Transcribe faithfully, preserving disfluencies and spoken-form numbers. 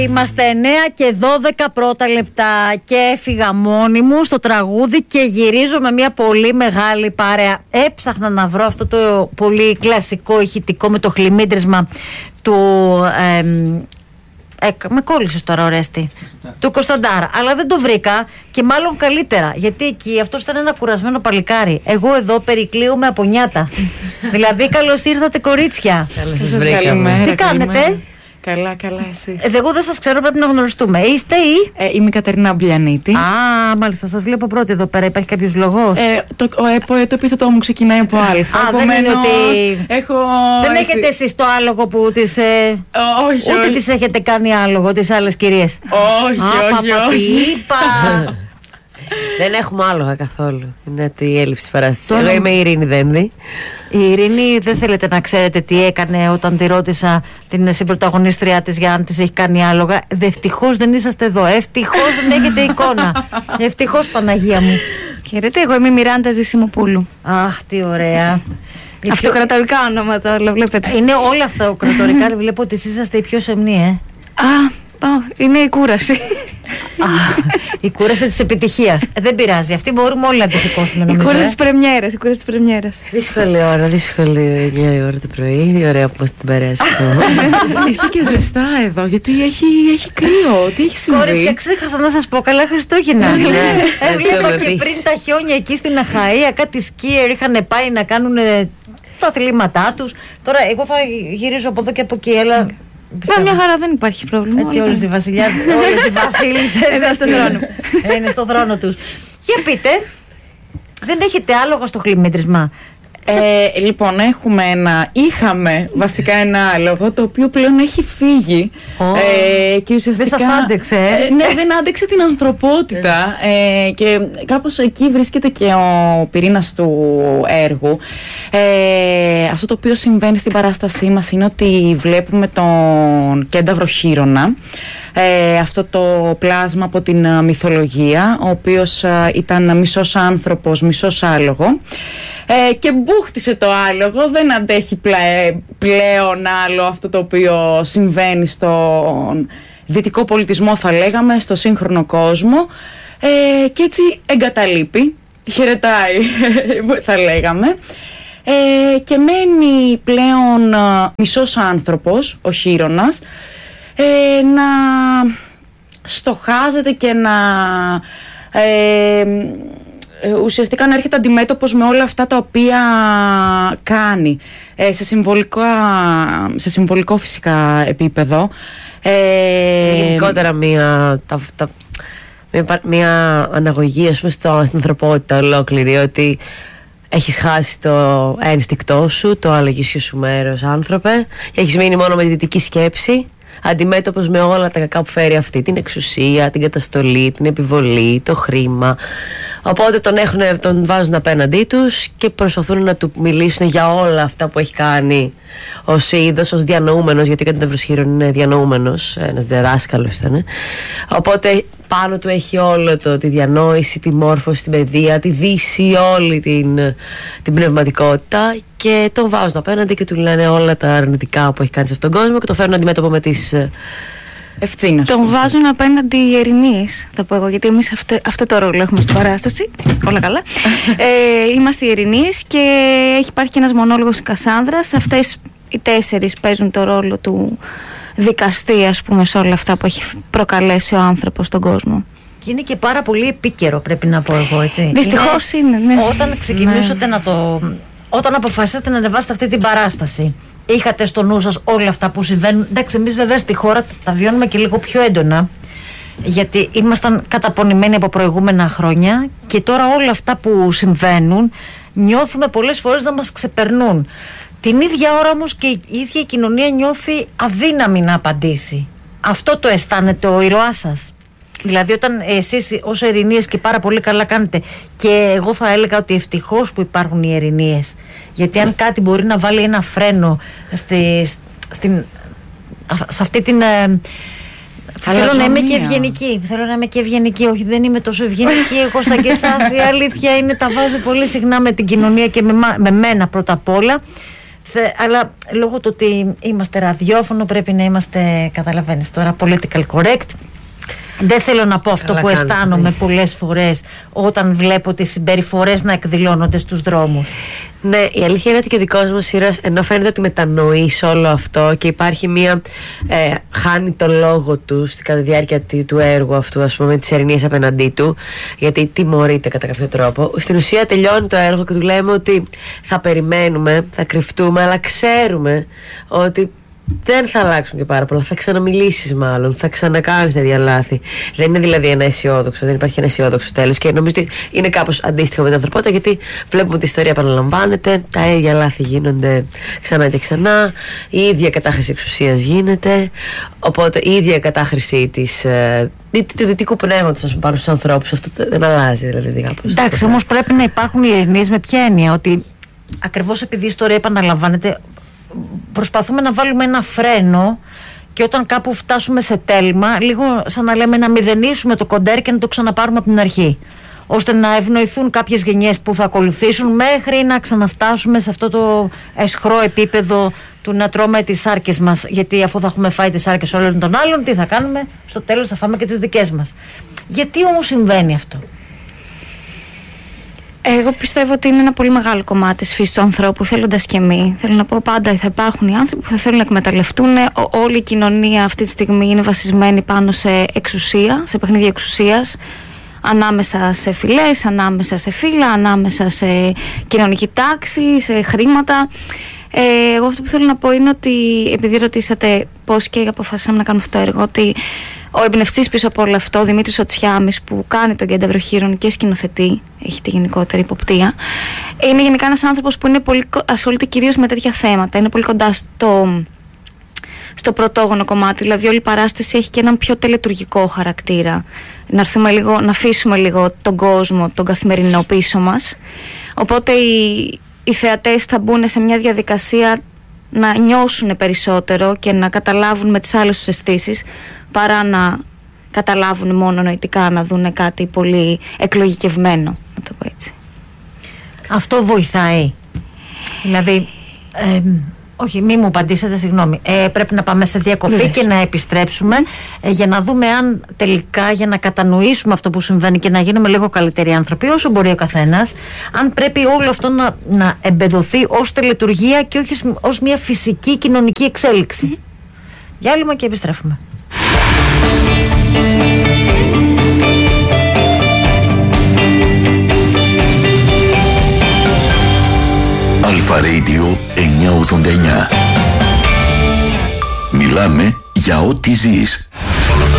Είμαστε εννέα και δώδεκα πρώτα λεπτά και έφυγα μόνη μου στο τραγούδι και γυρίζω με μια πολύ μεγάλη παρέα. Έψαχνα να βρω αυτό το πολύ κλασικό ηχητικό με το χλιμίντρισμα του... Ε, ε, με κόλλησες τώρα, Ορέστη, του Κωνσταντάρα, αλλά δεν το βρήκα και μάλλον καλύτερα, γιατί εκεί αυτός ήταν ένα κουρασμένο παλικάρι. Εγώ εδώ περικλείομαι από νιάτα. Δηλαδή, καλώς ήρθατε, κορίτσια. Καλώς σας βρήκαμε. Τι κάνετε? Καλά, καλά, εσείς? Ε, εγώ δεν σας ξέρω, πρέπει να γνωριστούμε. Είστε ή? Ε, είμαι η Κατερίνα Μπλιανίτη. Α, μάλιστα, σας βλέπω πρώτη εδώ πέρα. Υπάρχει κάποιος λόγος? Ε, το, ο, ε, το επίθετό μου ξεκινάει από Α. Α, δεν είναι ότι... Έχω... Δεν έχετε εσείς το άλογο που τις... Ε... όχι, ούτε όχι. τις έχετε κάνει άλογο, τις άλλες κυρίες? Όχι, Α, όχι, παπα, όχι. τι είπα. Δεν έχουμε άλογα καθόλου. Είναι ότι η έλλειψη παράσταση. Τώρα- Εγώ είμαι η Ειρήνη Δένδη. Η Ειρήνη, δεν θέλετε να ξέρετε τι έκανε όταν τη ρώτησα την συμπρωταγωνίστριά της για αν της έχει κάνει άλογα? Ευτυχώς δεν είσαστε εδώ. Ευτυχώς δεν έχετε εικόνα. Ευτυχώς, Παναγία μου. Χαίρετε, εγώ είμαι η Μιράντα Ζησιμοπούλου. Αχ, τι ωραία. Αυτοκρατορικά ονόματα, όλα βλέπετε. Είναι όλα αυτά ο κρατορικά. Βλέπω ότι εσείς είσαστε οι πιο σεμνοί, ε. Α, α, είναι η κούραση. Α, η κούραση της επιτυχίας. Ε, δεν πειράζει. Αυτή μπορούμε όλοι να τη σηκώσουμε, Η νομίζω. κούραση ε. της πρεμιέρας, η κούραση της πρεμιέρας. Δύσκολη ώρα, δύσκολη εννιά η ώρα το πρωί. Τι ωραία που μας την περάσει. Είστε και ζεστά εδώ, γιατί έχει, έχει κρύο. Τι έχει συμβεί? Κορίτσια, ξέχασα να σας πω, καλά Χριστούγεννα. Ναι, Έβλεπα ευχαριστούμε και επίσης. πριν τα χιόνια εκεί στην Αχαΐα, κάτι σκίερ είχαν πάει να κάνουν ε, τα αθλήματά τους. Τώρα εγώ θα γυρίζω από εδώ και από εκεί, αλλά... Μα πιστεύω. μια χαρά, δεν υπάρχει πρόβλημα. Έτσι όλα όλες θα- οι βασιλιάδες, όλες οι βασίλισσες Εδώ έτσι στον θρόνο. είναι. Είναι στο θρόνο τους. Για πείτε, δεν έχετε άλογα στο χλιμίτρισμα? Ε, λοιπόν, έχουμε ένα, είχαμε βασικά ένα άλογο το οποίο πλέον έχει φύγει. Ω. Ε, και ουσιαστικά, Δεν σας άντεξε, ε. ε, ναι, δεν άντεξε την ανθρωπότητα. Ε, και κάπως εκεί βρίσκεται και ο πυρήνας του έργου. Ε, αυτό το οποίο συμβαίνει στην παράστασή μας είναι ότι βλέπουμε τον κένταυρο Χείρονα. Ε, αυτό το πλάσμα από την α, μυθολογία, ο οποίος α, ήταν μισός άνθρωπος, μισός άλογο, ε, και μπούχτισε το άλογο, δεν αντέχει πλέ- πλέον άλλο αυτό το οποίο συμβαίνει στον δυτικό πολιτισμό, θα λέγαμε, στο σύγχρονο κόσμο, ε, και έτσι εγκαταλείπει, χαιρετάει θα λέγαμε, ε, και μένει πλέον α, μισός άνθρωπος, ο Χείρονας, Ε, να στοχάζεται και να ε, ε, ουσιαστικά να έρχεται αντιμέτωπος με όλα αυτά τα οποία κάνει ε, σε, συμβολικό, σε συμβολικό φυσικά επίπεδο. Ε, Γενικότερα μια, τα, τα, μια, πα- μια αναγωγή, ας πούμε, στο, στην ανθρωπότητα ολόκληρη, ότι έχεις χάσει το ένστικτό σου, το αλογίσιο σου μέρος, άνθρωπε, και έχεις μείνει μόνο με τη δυτική σκέψη, αντιμέτωπος με όλα τα κακά που φέρει αυτή, την εξουσία, την καταστολή, την επιβολή, το χρήμα. Οπότε τον, έχουν, τον βάζουν απέναντί τους και προσπαθούν να του μιλήσουν για όλα αυτά που έχει κάνει ως είδος, ως διανοούμενος, γιατί ο Κένταυρος Χείρον είναι διανοούμενος, ένας διδάσκαλος ήταν. Οπότε πάνω του έχει όλο το, τη διανόηση, τη μόρφωση, την παιδεία, τη δύση, όλη την, την πνευματικότητα, και τον βάζουν απέναντι και του λένε όλα τα αρνητικά που έχει κάνει σε αυτόν τον κόσμο και το φέρνουν αντιμέτωπο με τις ευθύνες. Τον βάζουν απέναντι οι ειρηνίες, θα πω εγώ, γιατί εμείς αυτό, αυτό το ρόλο έχουμε στην παράσταση. Όλα καλά. ε, είμαστε οι ειρηνίες και έχει υπάρχει και ένας μονόλογος της Κασάνδρας. Αυτές οι τέσσερις παίζουν το ρόλο του δικαστή, ας πούμε, σε όλα αυτά που έχει προκαλέσει ο άνθρωπος στον κόσμο. Και είναι και πάρα πολύ επίκαιρο, πρέπει να πω εγώ, έτσι. Δυστυχώς είναι, ναι. Όταν ξεκινήσατε να το... Όταν αποφασίσατε να ανεβάσετε αυτή την παράσταση, είχατε στο νου σας όλα αυτά που συμβαίνουν? Εντάξει, εμείς βέβαια στη χώρα τα βιώνουμε και λίγο πιο έντονα, γιατί ήμασταν καταπονημένοι από προηγούμενα χρόνια και τώρα όλα αυτά που συμβαίνουν νιώθουμε πολλές φορές να μας ξεπερνούν. Την ίδια ώρα όμως και η ίδια η κοινωνία νιώθει αδύναμη να απαντήσει. Αυτό το αισθάνεται ο ήρωάς σας? Δηλαδή, όταν εσείς ως ειρηνίες, και πάρα πολύ καλά κάνετε, και εγώ θα έλεγα ότι ευτυχώς που υπάρχουν οι ειρηνίες, γιατί αν κάτι μπορεί να βάλει ένα φρένο στη, στην, σε αυτή την... Ε, θέλω να είμαι και ευγενική. Θέλω να είμαι και ευγενική. Όχι, δεν είμαι τόσο ευγενική εγώ σαν και εσάς. Η αλήθεια είναι, τα βάζω πολύ συχνά με την κοινωνία και με, με μένα πρώτα απ' όλα. Θε, αλλά λόγω του ότι είμαστε ραδιόφωνο πρέπει να είμαστε, καταλαβαίνεις τώρα, political correct. Δεν θέλω να πω αυτό. Καλά που κάνετε, αισθάνομαι ναι. πολλές φορές όταν βλέπω τις συμπεριφορές να εκδηλώνονται στους δρόμους. Ναι, η αλήθεια είναι ότι και ο δικός μας ήρωας, ενώ φαίνεται ότι μετανοεί σε όλο αυτό και υπάρχει μία. Ε, χάνει το λόγο του κατά τη διάρκεια του έργου αυτού, ας πούμε, τις ερμηνείες απέναντί του, γιατί τιμωρείται κατά κάποιο τρόπο. Στην ουσία τελειώνει το έργο και του λέμε ότι θα περιμένουμε, θα κρυφτούμε, αλλά ξέρουμε ότι δεν θα αλλάξουν και πάρα πολλά. Θα ξαναμιλήσεις, μάλλον. Θα ξανακάνεις τέτοια λάθη. Δεν είναι δηλαδή ένα αισιόδοξο, δεν υπάρχει ένα αισιόδοξο τέλος. Και νομίζω ότι είναι κάπως αντίστοιχο με την ανθρωπότητα, γιατί βλέπουμε ότι η ιστορία επαναλαμβάνεται, τα ίδια λάθη γίνονται ξανά και ξανά, η ίδια κατάχρηση εξουσίας γίνεται. Οπότε η ίδια κατάχρηση της, ε, του δυτικού πνεύματος, ας πούμε, πάνω στους ανθρώπους. Αυτό δεν αλλάζει δηλαδή κάπως. Εντάξει, όμως πρέπει να υπάρχουν οι ειρηνίες με ποια έννοια? Ότι ακριβώς επειδή η ιστορία επαναλαμβάνεται, προσπαθούμε να βάλουμε ένα φρένο και όταν κάπου φτάσουμε σε τέλμα, λίγο σαν να λέμε να μηδενίσουμε το κοντέρ και να το ξαναπάρουμε από την αρχή, ώστε να ευνοηθούν κάποιες γενιές που θα ακολουθήσουν μέχρι να ξαναφτάσουμε σε αυτό το αισχρό επίπεδο του να τρώμε τις σάρκες μας, γιατί αφού θα έχουμε φάει τις σάρκες όλων των άλλων, τι θα κάνουμε? Στο τέλος θα φάμε και τις δικές μας. Γιατί όμως συμβαίνει αυτό? Εγώ πιστεύω ότι είναι ένα πολύ μεγάλο κομμάτι της φύσης του ανθρώπου, θέλοντας και μη. Θέλω να πω, πάντα θα υπάρχουν οι άνθρωποι που θα θέλουν να εκμεταλλευτούν. Όλη η κοινωνία αυτή τη στιγμή είναι βασισμένη πάνω σε εξουσία, σε παιχνίδια εξουσίας, ανάμεσα σε φυλές, ανάμεσα σε φύλλα, ανάμεσα σε κοινωνική τάξη, σε χρήματα. Ε, εγώ αυτό που θέλω να πω είναι ότι, επειδή ρωτήσατε πώς και αποφασίσαμε να κάνουμε αυτό το έργο, ότι ο εμπνευστής πίσω από όλο αυτό, ο Δημήτρης Οτσιάμης, που κάνει τον Κέντρο Χείρων και σκηνοθετεί, έχει τη γενικότερη υποπτία, είναι γενικά ένας άνθρωπος που είναι πολύ, ασχολείται κυρίως με τέτοια θέματα. Είναι πολύ κοντά στο, στο πρωτόγωνο κομμάτι. Δηλαδή, όλη η παράσταση έχει και έναν πιο τελετουργικό χαρακτήρα. Να έρθουμε λίγο, να αφήσουμε λίγο τον κόσμο, τον καθημερινό πίσω μας. Οπότε οι, οι θεατές θα μπουν σε μια διαδικασία να νιώσουν περισσότερο και να καταλάβουν με τις άλλες τους αισθήσεις, παρά να καταλάβουν μόνο νοητικά, να δουν κάτι πολύ εκλογικευμένο, να το πω έτσι. Αυτό βοηθάει? Δηλαδή, ε, όχι, μη μου απαντήσετε, συγγνώμη. Ε, πρέπει να πάμε σε διακοπή Λες. και να επιστρέψουμε ε, για να δούμε αν τελικά, για να κατανοήσουμε αυτό που συμβαίνει και να γίνουμε λίγο καλύτεροι άνθρωποι, όσο μπορεί ο καθένας, αν πρέπει όλο αυτό να, να εμπεδοθεί ως τελετουργία και όχι ως μια φυσική κοινωνική εξέλιξη. Mm-hmm. Διάλειμμα και επιστρέφουμε. Αλφα Radio εννιακόσια ογδόντα εννιά. Μιλάμε για ό,τι ζεις.